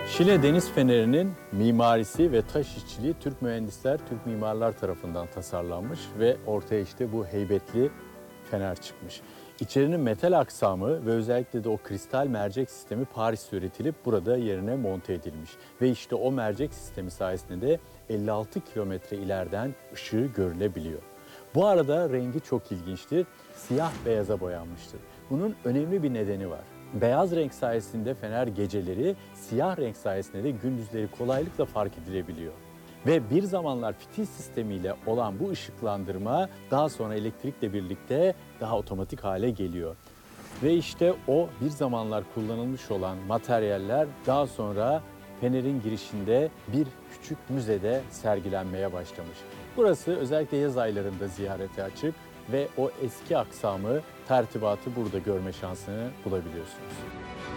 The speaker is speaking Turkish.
Şile Deniz Feneri'nin mimarisi ve taş işçiliği Türk mühendisler, Türk mimarlar tarafından tasarlanmış ve ortaya işte bu heybetli fener çıkmış. İçerinin metal aksamı ve özellikle de o kristal mercek sistemi Paris'te üretilip burada yerine monte edilmiş. Ve işte o mercek sistemi sayesinde de 56 kilometre ileriden ışığı görülebiliyor. Bu arada rengi çok ilginçtir. Siyah beyaza boyanmıştır. Bunun önemli bir nedeni var. Beyaz renk sayesinde fener geceleri, siyah renk sayesinde de gündüzleri kolaylıkla fark edilebiliyor. Ve bir zamanlar fitil sistemiyle olan bu ışıklandırma daha sonra elektrikle birlikte daha otomatik hale geliyor. Ve işte o bir zamanlar kullanılmış olan materyaller daha sonra fenerin girişinde bir küçük müzede sergilenmeye başlamış. Burası özellikle yaz aylarında ziyarete açık ve o eski aksamı, tertibatı burada görme şansını bulabiliyorsunuz.